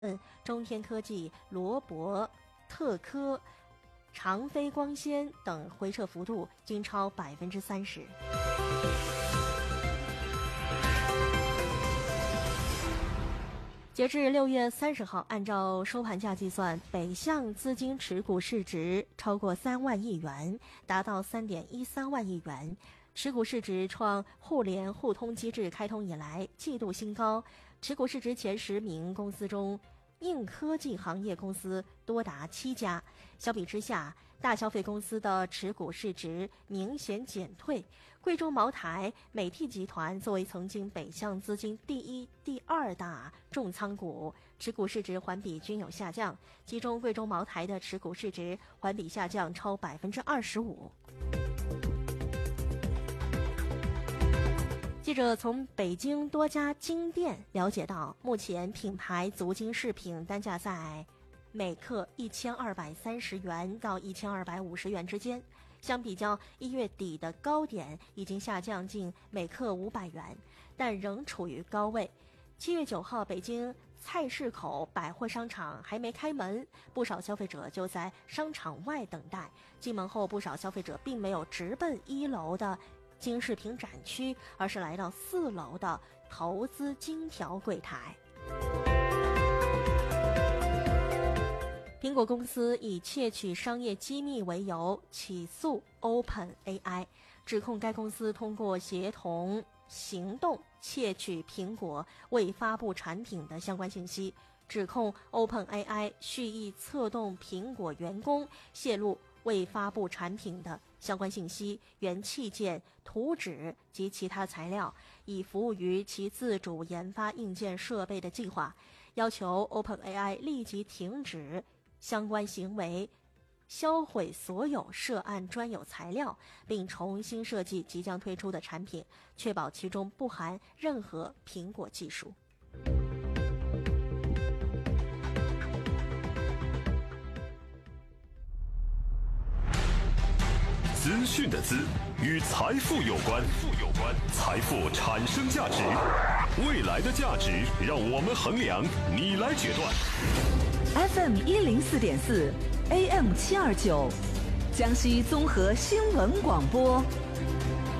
中天科技、罗伯特科、长飞光纤等回撤幅度均超30%。截至6月30号，按照收盘价计算，北向资金持股市值超过3万亿元，达到3.13万亿元，持股市值创互联互通机制开通以来季度新高。持股市值前10名公司中，硬科技行业公司多达7家，相比之下，大消费公司的持股市值明显减退。贵州茅台、美的集团作为曾经北向资金第一、第二大重仓股，持股市值环比均有下降，其中贵州茅台的持股市值环比下降超25%。记者从北京多家金店了解到，目前品牌足金饰品单价在每克1230元到1250元之间，相比较1月底的高点已经下降近每克500元，但仍处于高位。7月9号，北京菜市口百货商场还没开门，不少消费者就在商场外等待。进门后，不少消费者并没有直奔1楼的金饰品展区，而是来到4楼的投资金条柜台。苹果公司以窃取商业机密为由起诉 OpenAI， 指控该公司通过协同行动窃取苹果未发布产品的相关信息，指控 OpenAI 蓄意策动苹果员工泄露未发布产品的相关信息、原器件、图纸及其他材料，以服务于其自主研发硬件设备的计划，要求 OpenAI 立即停止相关行为，销毁所有涉案专有材料，并重新设计即将推出的产品，确保其中不含任何苹果技术。 资讯的资与财富有关，财富产生价值，未来的价值让我们衡量，你来决断。 FM 104.4 AM 729，江西综合新闻广播。